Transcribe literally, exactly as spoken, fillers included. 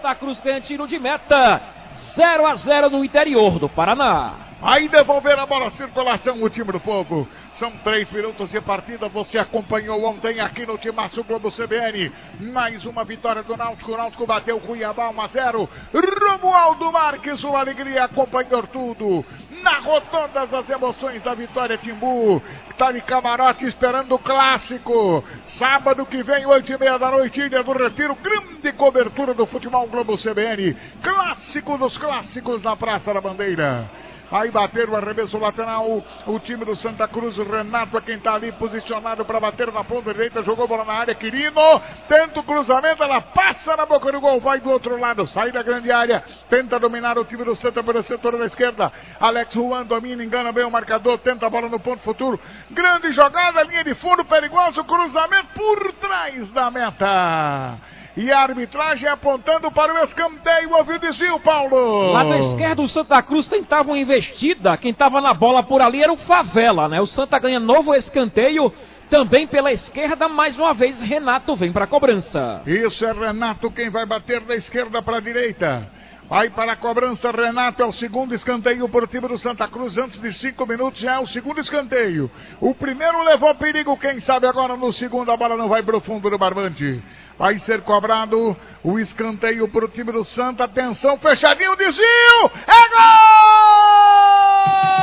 Santa Cruz ganha tiro de meta, zero a zero no interior do Paraná. Aí devolver a bola, circulação, o time do Povo. São três minutos de partida, você acompanhou ontem aqui no Timaço Globo C B N. Mais uma vitória do Náutico, o Náutico bateu o Cuiabá um a zero. Romualdo Marques, o Alegria acompanhou tudo. Narrou todas as emoções da vitória Timbu. Tá de camarote esperando o clássico. Sábado que vem, oito e meia da noite, Ilha do Retiro. Grande cobertura do Futebol Globo C B N. Clássico dos clássicos na Praça da Bandeira. Aí bateram o arremesso lateral, o time do Santa Cruz, o Renato é quem está ali posicionado para bater na ponta direita, jogou bola na área, Quirino, tenta o cruzamento, ela passa na boca do gol, vai do outro lado, sai da grande área, tenta dominar o time do Santa pelo setor da esquerda, Alex Juan domina, engana bem o marcador, tenta a bola no ponto futuro, grande jogada, linha de fundo, perigoso, cruzamento por trás da meta. E a arbitragem apontando para o escanteio. Ouviu o desvio, Paulo. Lado esquerdo, o Santa Cruz tentava uma investida. Quem estava na bola por ali era o Favela, né? O Santa ganha novo escanteio. Também pela esquerda, mais uma vez, Renato vem para a cobrança. Isso é Renato quem vai bater da esquerda para a direita. Vai para a cobrança, Renato, é o segundo escanteio para o time do Santa Cruz, antes de cinco minutos já é o segundo escanteio. O primeiro levou perigo, quem sabe agora no segundo a bola não vai para o fundo do barbante. Vai ser cobrado o escanteio para o time do Santa, atenção, fechadinho, desvio, é gol!